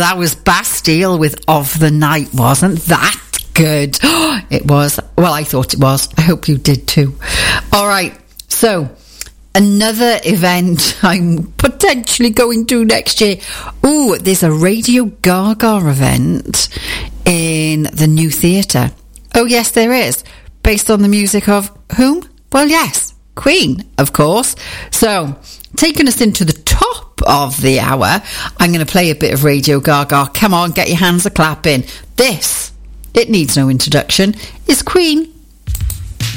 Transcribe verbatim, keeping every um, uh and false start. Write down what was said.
that was Bastille with Of the Night. Wasn't that good? It was. Well, I thought it was. I hope you did too. All right. So, another event I'm potentially going to next year. Ooh, there's a Radio Gaga event in the New Theatre. Oh, yes, there is. Based on the music of whom? Well, yes, Queen, of course. So, taking us into the top of the hour, I'm going to play a bit of Radio Gaga. Come on, get your hands a clapping. This, it needs no introduction, is Queen